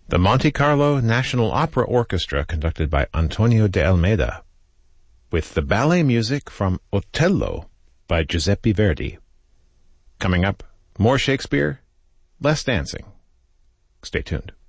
The Monte Carlo National Opera Orchestra, conducted by Antonio de Almeida, with the ballet music from Otello by Giuseppe Verdi. Coming up, more Shakespeare, less dancing. Stay tuned.